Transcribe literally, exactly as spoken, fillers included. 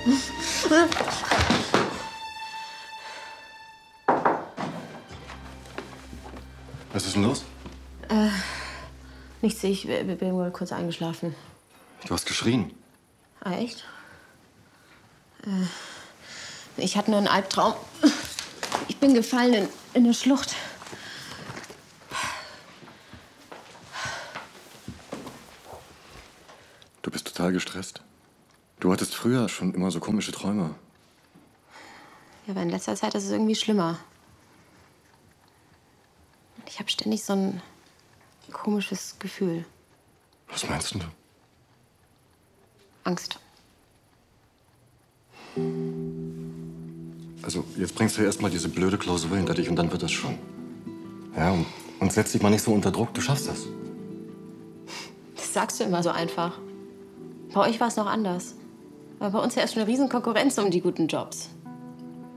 Was ist denn los? Äh, nichts, ich bin wohl kurz eingeschlafen. Du hast geschrien. Ah, echt? Äh, ich hatte nur einen Albtraum. Ich bin gefallen in, in eine Schlucht. Du bist total gestresst. Du hattest früher schon immer so komische Träume. Ja, aber in letzter Zeit ist es irgendwie schlimmer. Ich habe ständig so ein komisches Gefühl. Was meinst du? Angst. Also, jetzt bringst du erst mal diese blöde Klausur hinter dich und dann wird das schon. Ja, und, und setz dich mal nicht so unter Druck. Du schaffst das. Das sagst du immer so einfach. Bei euch war es noch anders. Aber bei uns herrscht eine riesen Konkurrenz um die guten Jobs.